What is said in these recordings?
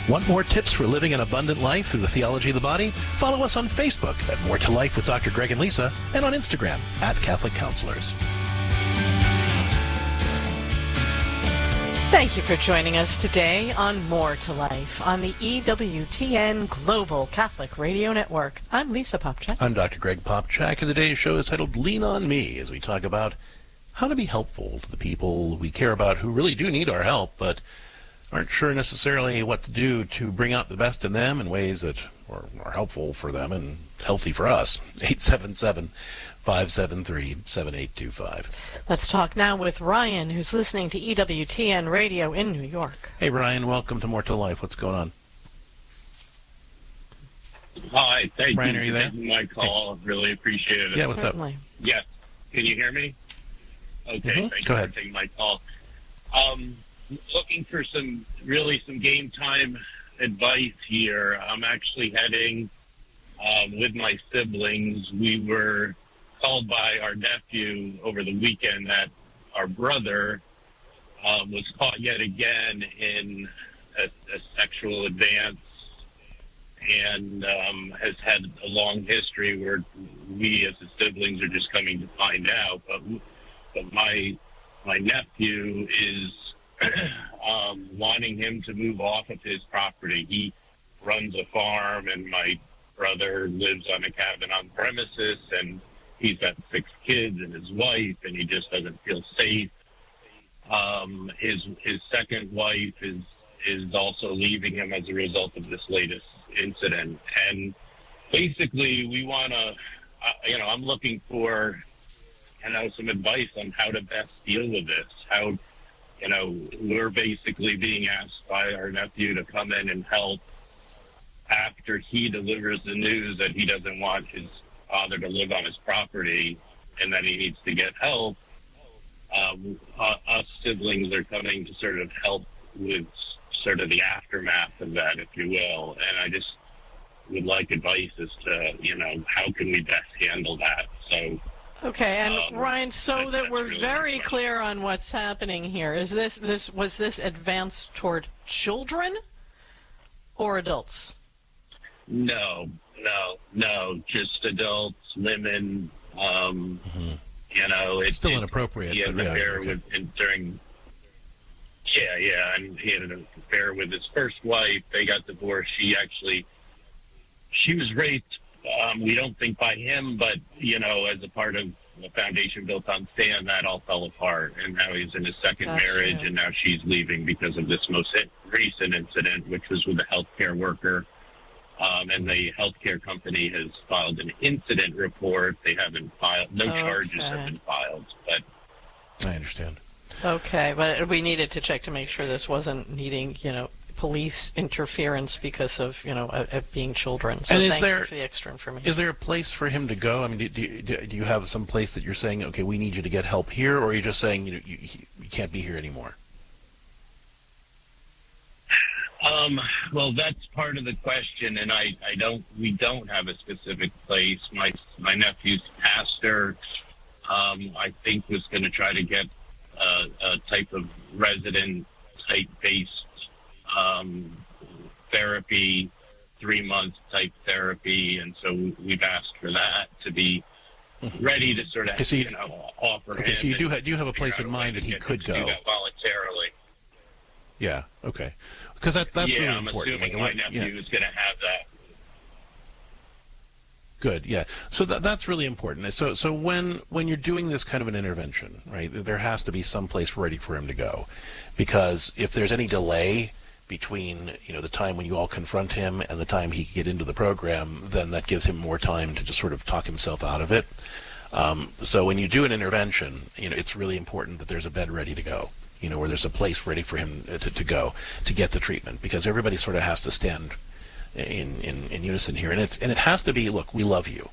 Want more tips for living an abundant life through the theology of the body? Follow us on Facebook at More to Life with Dr. Greg and Lisa, and on Instagram at Catholic Counselors. Thank you for joining us today on More to Life on the EWTN Global Catholic Radio Network. I'm Lisa Popchak. I'm Dr. Greg Popchak, and today's show is titled Lean on Me, as we talk about how to be helpful to the people we care about who really do need our help, but aren't sure necessarily what to do to bring out the best in them in ways that are helpful for them and healthy for us. 877-573-7825. Let's talk now with Ryan, who's listening to EWTN Radio in New York. Hey, Ryan, welcome to More to Life. What's going on? Hi, thank Ryan, you are you for there? taking my call. Hey. Really appreciate it. Yeah, what's Certainly. up? Yes. Can you hear me? Okay, thank Go you ahead. for taking my call. Looking for some game time advice here. I'm actually heading with my siblings. We were called by our nephew over the weekend that our brother was caught yet again in a sexual advance and has had a long history where we as the siblings are just coming to find out. But my nephew is wanting him to move off of his property. He runs a farm, and my brother lives on a cabin on premises, and he's got 6 kids and his wife, and he just doesn't feel safe. His second wife is also leaving him as a result of this latest incident. And basically, we want to, I'm looking for, some advice on how to best deal with this. How, we're basically being asked by our nephew to come in and help after he delivers the news that he doesn't want his father to live on his property and that he needs to get help. Us siblings are coming to sort of help with sort of the aftermath of that, if you will. And I just would like advice as to, how can we best handle that? So. Okay, and Ryan, so that we're really very clear on what's happening here, was this advance toward children or adults? No, just adults, women. It's still inappropriate. He had an affair and he had an affair with his first wife. They got divorced. She was raped. We don't think by him, but, as a part of a foundation built on sand, that all fell apart. And now he's in his second marriage, and now she's leaving because of this most recent incident, which was with a healthcare worker. And the healthcare company has filed an incident report. They haven't filed, no charges have been filed. But I understand. Okay, but we needed to check to make sure this wasn't needing, police interference because of, being children. So thank you for the extra information. Is there a place for him to go? I mean, do you have some place that you're saying, okay, we need you to get help here, or are you just saying, you can't be here anymore? Well, that's part of the question, and we don't have a specific place. My nephew's pastor, I think, was going to try to get a type of resident-type-based therapy, 3-month type therapy, and so we've asked for that to be ready to sort of, offer him. Okay, so do you have a place in mind that he could go? Do that voluntarily. Yeah, okay. Because that's really I'm important. assuming my nephew is going to have that. Good, yeah. So that's really important. So when you're doing this kind of an intervention, right, there has to be some place ready for him to go. Because if there's any delay between, the time when you all confront him and the time he can get into the program, then that gives him more time to just sort of talk himself out of it. So when you do an intervention, it's really important that there's a bed ready to go. Where there's a place ready for him to go to get the treatment, because everybody sort of has to stand in unison here, and it has to be, look, we love you,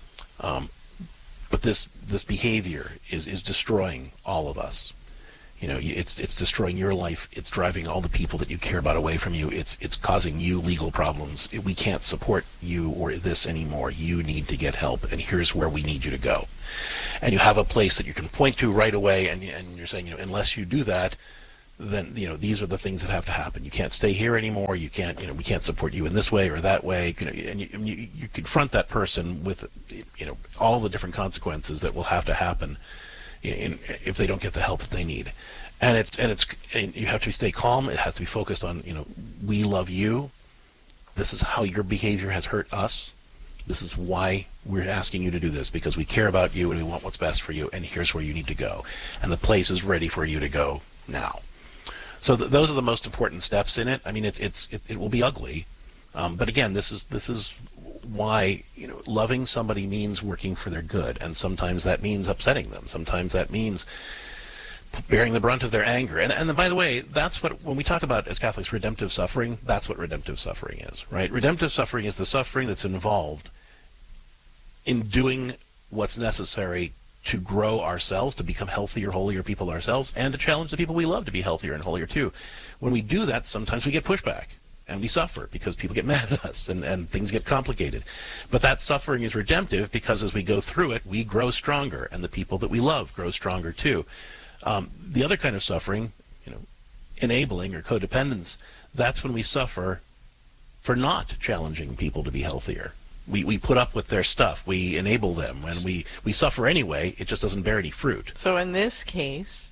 but this behavior is destroying all of us. It's destroying your life. It's driving all the people that you care about away from you. It's causing you legal problems. We can't support you or this anymore. You need to get help, and here's where we need you to go. And you have a place that you can point to right away, and you're saying, unless you do that, then these are the things that have to happen. You can't stay here anymore. You can't we can't support you in this way or that way. And you confront that person with all the different consequences that will have to happen if they don't get the help that they need. And you have to stay calm. It has to be focused on we love you. This is how your behavior has hurt us. This is why we're asking you to do this, because we care about you and we want what's best for you, and here's where you need to go. And the place is ready for you to go now. So those are the most important steps in it. I mean, it will be ugly, but again, this is why loving somebody means working for their good, and sometimes that means upsetting them. Sometimes that means bearing the brunt of their anger. And by the way, that's what, when we talk about, as Catholics, redemptive suffering, that's what redemptive suffering is, right? Redemptive suffering is the suffering that's involved in doing what's necessary to grow ourselves, to become healthier, holier people ourselves, and to challenge the people we love to be healthier and holier too. When we do that, sometimes we get pushback and we suffer because people get mad at us and things get complicated. But that suffering is redemptive because as we go through it, we grow stronger, and the people that we love grow stronger too. The other kind of suffering, enabling or codependence, that's when we suffer for not challenging people to be healthier. We put up with their stuff. We enable them, and we suffer anyway. It just doesn't bear any fruit. So in this case,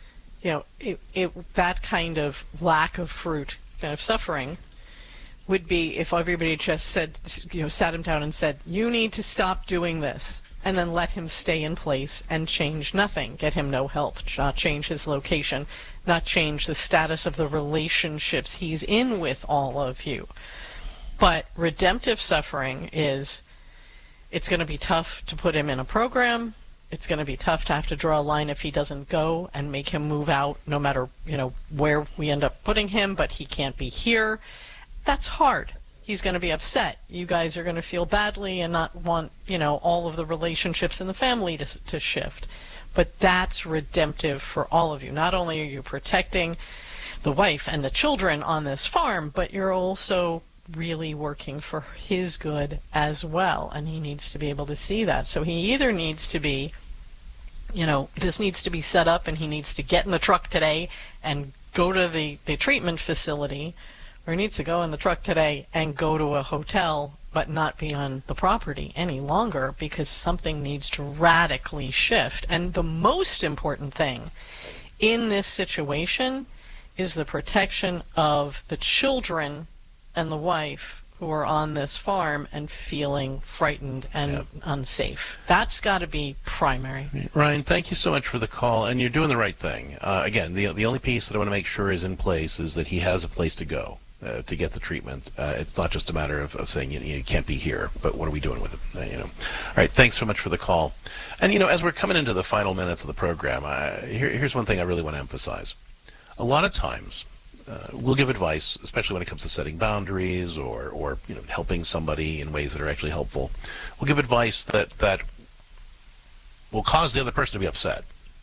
that kind of lack of fruit, kind of suffering, would be if everybody just said, sat him down and said, you need to stop doing this, and then let him stay in place and change nothing, get him no help, not change his location, not change the status of the relationships he's in with all of you. But redemptive suffering is, it's going to be tough to put him in a program. It's going to be tough to have to draw a line if he doesn't go and make him move out no matter, where we end up putting him, but he can't be here. That's hard. He's going to be upset. You guys are going to feel badly and not want, all of the relationships in the family to shift. But that's redemptive for all of you. Not only are you protecting the wife and the children on this farm, but you're also really working for his good as well, and he needs to be able to see that. So he either needs to be, this needs to be set up and he needs to get in the truck today and go to the treatment facility, or he needs to go in the truck today and go to a hotel but not be on the property any longer, because something needs to radically shift. And the most important thing in this situation is the protection of the children and the wife who are on this farm and feeling frightened and unsafe. That's got to be primary. Ryan, thank you so much for the call, and you're doing the right thing. Again, the only piece that I want to make sure is in place is that he has a place to go to get the treatment. It's not just a matter of saying, you can't be here, but what are we doing with it? All right, thanks so much for the call. And, as we're coming into the final minutes of the program, here's one thing I really want to emphasize. A lot of times, we'll give advice, especially when it comes to setting boundaries or helping somebody in ways that are actually helpful. We'll give advice that will cause the other person to be upset.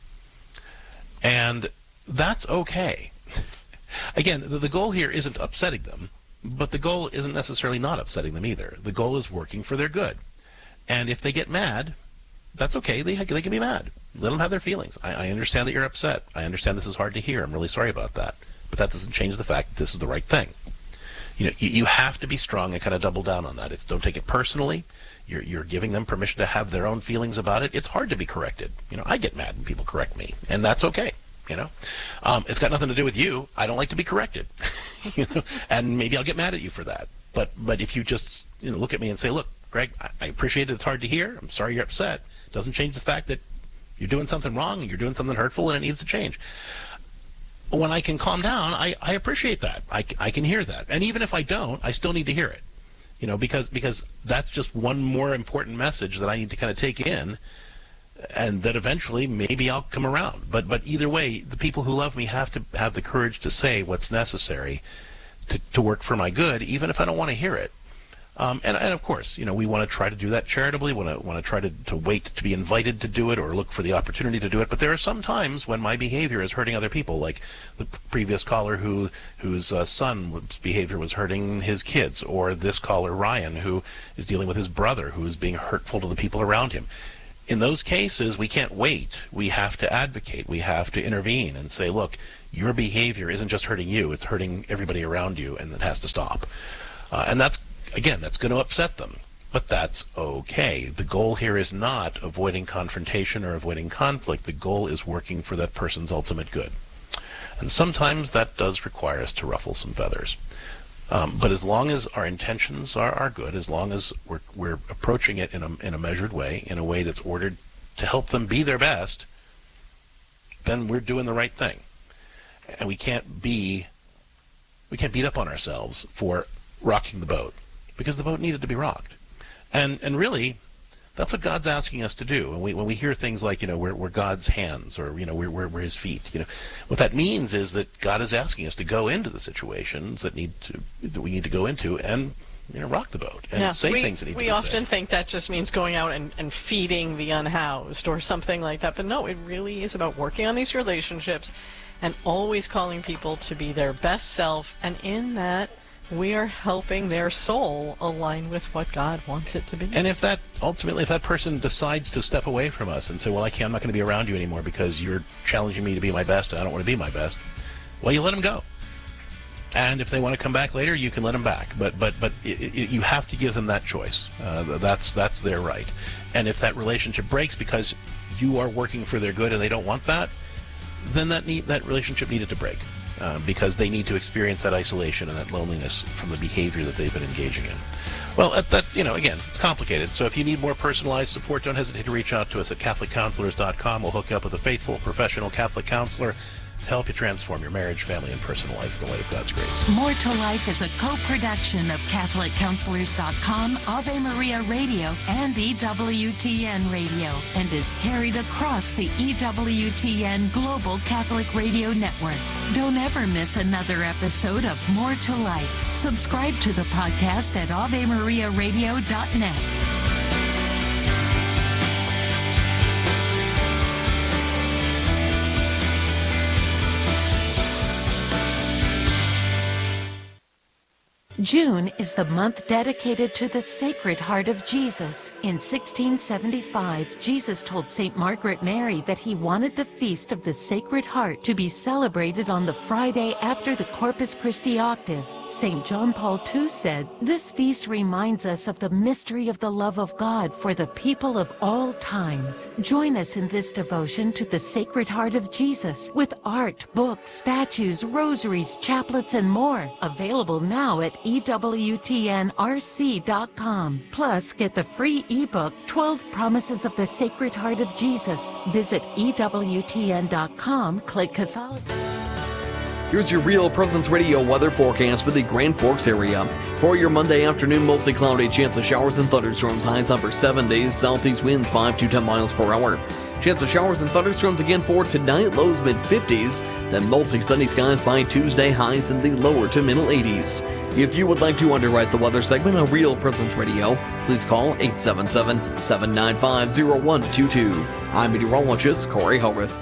And that's okay. Again, the goal here isn't upsetting them, but the goal isn't necessarily not upsetting them either. The goal is working for their good. And if they get mad, that's okay. They can be mad. Let them have their feelings. I understand that you're upset. I understand this is hard to hear. I'm really sorry about that. But that doesn't change the fact that this is the right thing. You have to be strong and kind of double down on that. Don't take it personally. You're giving them permission to have their own feelings about it. It's hard to be corrected. I get mad when people correct me, and that's okay. It's got nothing to do with you. I don't like to be corrected, and maybe I'll get mad at you for that. But if you just look at me and say, look, Greg, I appreciate it. It's hard to hear. I'm sorry you're upset. It doesn't change the fact that you're doing something wrong and you're doing something hurtful and it needs to change. When I can calm down, I appreciate that. I can hear that. And even if I don't, I still need to hear it. Because that's just one more important message that I need to kind of take in, and that eventually maybe I'll come around. But either way, the people who love me have to have the courage to say what's necessary to work for my good, even if I don't want to hear it. And of course, we want to try to do that charitably. Want to try to wait to be invited to do it or look for the opportunity to do it. But there are some times when my behavior is hurting other people, like the previous caller whose son's behavior was hurting his kids, or this caller, Ryan, who is dealing with his brother who is being hurtful to the people around him. In those cases, we can't wait. We have to advocate. We have to intervene and say, look, your behavior isn't just hurting you, it's hurting everybody around you, and it has to stop. And that's going to upset them. But that's okay. The goal here is not avoiding confrontation or avoiding conflict. The goal is working for that person's ultimate good. And sometimes that does require us to ruffle some feathers. But as long as our intentions are good, as long as we're approaching it in a measured way, in a way that's ordered to help them be their best, then we're doing the right thing. And we can't beat up on ourselves for rocking the boat, because the boat needed to be rocked. And really, that's what God's asking us to do. When we hear things like, we're God's hands, or, we're his feet, what that means is that God is asking us to go into the situations that we need to go into and, rock the boat and say things that need to be said. We often think that just means going out and feeding the unhoused or something like that. But no, it really is about working on these relationships and always calling people to be their best self. And in that, we are helping their soul align with what God wants it to be. And if that person decides to step away from us and say, well, I'm not going to be around you anymore because you're challenging me to be my best and I don't want to be my best, well, you let them go. And if they want to come back later, you can let them back. But you have to give them that choice. That's their right. And if that relationship breaks because you are working for their good and they don't want that, then that relationship needed to break. Because they need to experience that isolation and that loneliness from the behavior that they've been engaging in. Well, again, it's complicated. So if you need more personalized support, don't hesitate to reach out to us at CatholicCounselors.com. We'll hook you up with a faithful, professional Catholic counselor to help you transform your marriage, family, and personal life in the light of God's grace. More to Life is a co-production of CatholicCounselors.com, Ave Maria Radio, and EWTN Radio, and is carried across the EWTN Global Catholic Radio Network. Don't ever miss another episode of More to Life. Subscribe to the podcast at AveMariaRadio.net. June is the month dedicated to the Sacred Heart of Jesus. In 1675, Jesus told St. Margaret Mary that he wanted the Feast of the Sacred Heart to be celebrated on the Friday after the Corpus Christi octave. St. John Paul II said, "This feast reminds us of the mystery of the love of God for the people of all times." Join us in this devotion to the Sacred Heart of Jesus with art, books, statues, rosaries, chaplets, and more. Available now at EWTNRC.com. Plus, get the free ebook, 12 Promises of the Sacred Heart of Jesus. Visit EWTN.com, click Catholicism. Here's your Real Presence Radio weather forecast for the Grand Forks area. For your Monday afternoon, mostly cloudy, chance of showers and thunderstorms, highs upper 70s, southeast winds 5 to 10 miles per hour. Chance of showers and thunderstorms again for tonight, lows mid-50s, then mostly sunny skies by Tuesday, highs in the lower to middle 80s. If you would like to underwrite the weather segment on Real Presence Radio, please call 877-795-0122. I'm meteorologist Corey Howarth.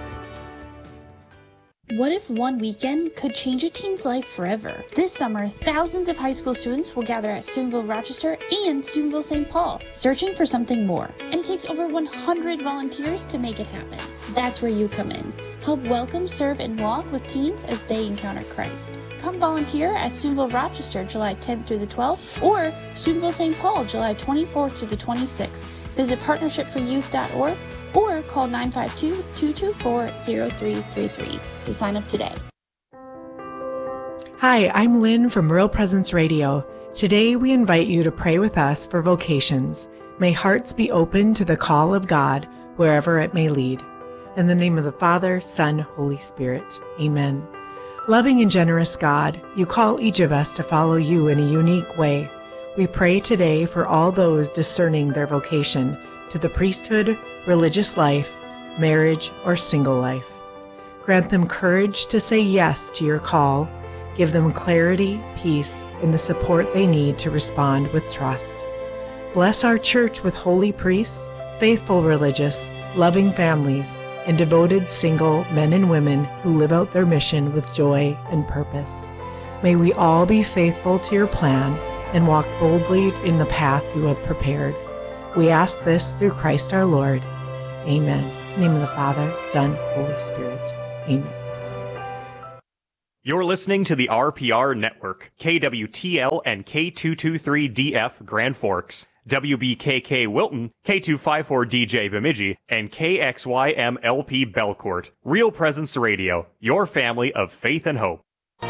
What if one weekend could change a teen's life forever? This summer, thousands of high school students will gather at Steubenville Rochester and Steubenville St. Paul, searching for something more. And it takes over 100 volunteers to make it happen. That's where you come in. Help welcome, serve, and walk with teens as they encounter Christ. Come volunteer at Steubenville Rochester July 10th through the 12th, or Steubenville St. Paul July 24th through the 26th. Visit partnershipforyouth.org or call 952-224-0333 to sign up today. Hi, I'm Lynn from Real Presence Radio. Today we invite you to pray with us for vocations. May hearts be open to the call of God wherever it may lead. In the name of the Father, Son, Holy Spirit. Amen. Loving and generous God, you call each of us to follow you in a unique way. We pray today for all those discerning their vocation to the priesthood, religious life, marriage, or single life. Grant them courage to say yes to your call. Give them clarity, peace, and the support they need to respond with trust. Bless our church with holy priests, faithful religious, loving families, and devoted single men and women who live out their mission with joy and purpose. May we all be faithful to your plan and walk boldly in the path you have prepared. We ask this through Christ our Lord. Amen. In the name of the Father, Son, Holy Spirit. Amen. You're listening to the RPR Network, KWTL and K223DF Grand Forks, WBKK Wilton, K254DJ Bemidji, and KXYMLP Belcourt. Real Presence Radio, your family of faith and hope.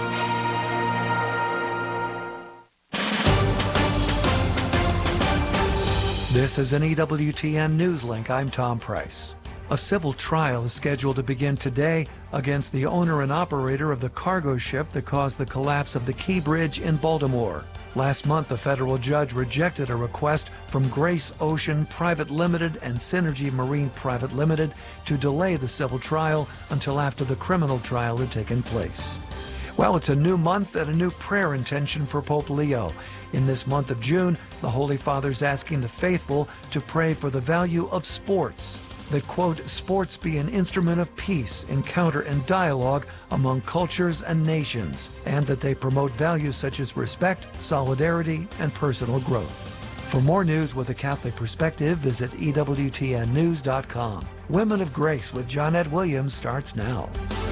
This is an EWTN News Link. I'm Tom Price. A civil trial is scheduled to begin today against the owner and operator of the cargo ship that caused the collapse of the Key Bridge in Baltimore. Last month, a federal judge rejected a request from Grace Ocean Private Limited and Synergy Marine Private Limited to delay the civil trial until after the criminal trial had taken place. Well, it's a new month and a new prayer intention for Pope Leo. In this month of June, the Holy Father's asking the faithful to pray for the value of sports. That, quote, sports be an instrument of peace, encounter, and dialogue among cultures and nations, and that they promote values such as respect, solidarity, and personal growth. For more news with a Catholic perspective, visit EWTNnews.com. Women of Grace with Johnette Williams starts now.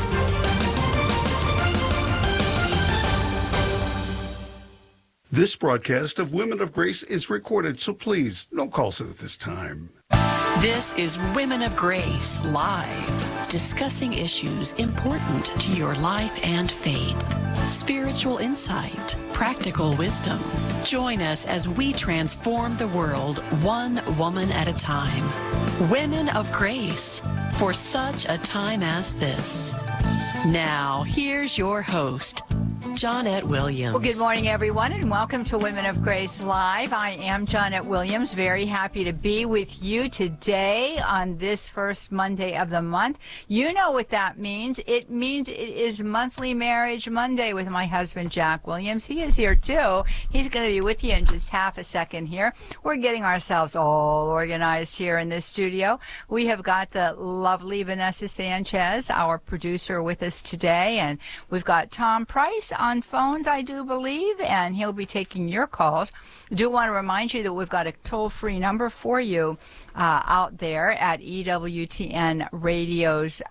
This broadcast of Women of Grace is recorded, so please, no calls at this time. This is Women of Grace Live, discussing issues important to your life and faith. Spiritual insight, practical wisdom. Join us as we transform the world one woman at a time. Women of Grace, for such a time as this. Now, here's your host, Johnette Williams. Well, good morning, everyone, and welcome to Women of Grace Live. I am Johnette Williams, very happy to be with you today on this first Monday of the month. You know what that means. It means it is Monthly Marriage Monday with my husband, Jack Williams. He is here, too. He's going to be with you in just half a second here. We're getting ourselves all organized here in this studio. We have got the lovely Vanessa Sanchez, our producer, with us today, and we've got Tom Price on phones, I do believe, and he'll be taking your calls. I do want to remind you that we've got a toll-free number for you out there at EWTN Radio's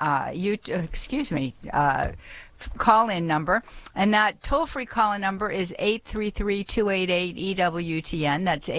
call-in number, and that toll-free call-in number is 833-288-EWTN. That's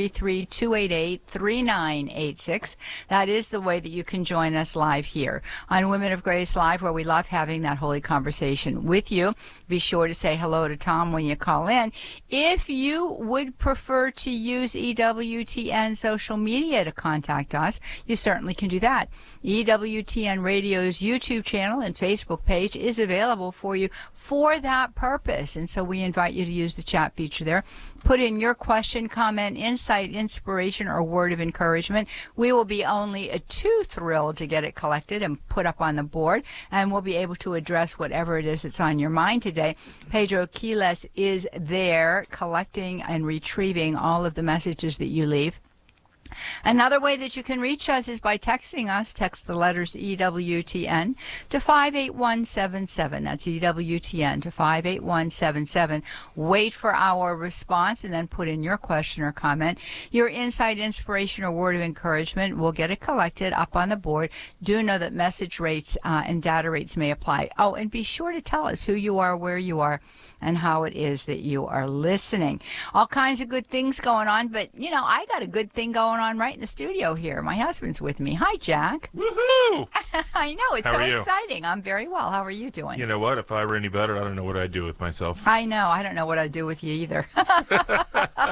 833-288-3986. That is the way that you can join us live here on Women of Grace Live, where we love having that holy conversation with you. Be sure to say hello to Tom when you call in. If you would prefer to use EWTN social media to contact us, you certainly can do that. EWTN Radio's YouTube channel and Facebook page is available for you for that purpose, and so we invite you to use the chat feature there. Put in your question, comment, insight, inspiration, or word of encouragement. We will be only too thrilled to get it collected and put up on the board, and we'll be able to address whatever it is that's on your mind today. Pedro Quiles is there collecting and retrieving all of the messages that you leave. Another way that you can reach us is by texting us. Text the letters EWTN to 58177. That's EWTN to 58177. Wait for our response and then put in your question or comment. Your insight, inspiration, or word of encouragement. We'll get it collected up on the board. Do know that message rates and data rates may apply. Oh, and be sure to tell us who you are, where you are, and how it is that you are listening. All kinds of good things going on, but, you know, I got a good thing going on right in the studio here. My husband's with me. Hi, Jack. Woohoo! I know. It's How so are you? exciting. I'm very well. How are you doing? You know what? If I were any better, I don't know what I'd do with myself. I know. I don't know what I'd do with you either.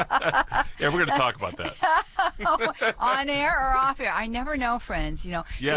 Yeah, we're going to talk about that. On air or off air? I never know, friends. You know, yeah.